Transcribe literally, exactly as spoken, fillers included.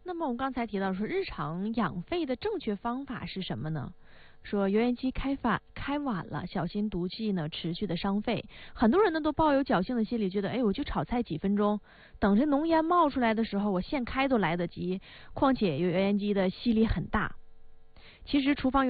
那么我们刚才提到说，日常养肺的正确方法是什么呢？说油烟机开反开晚了，小心毒气呢持续的伤肺。很多人呢都抱有侥幸的心理，觉得哎，我就炒菜几分钟，等着浓烟冒出来的时候，我现开都来得及。况且油烟机的吸力很大，其实厨房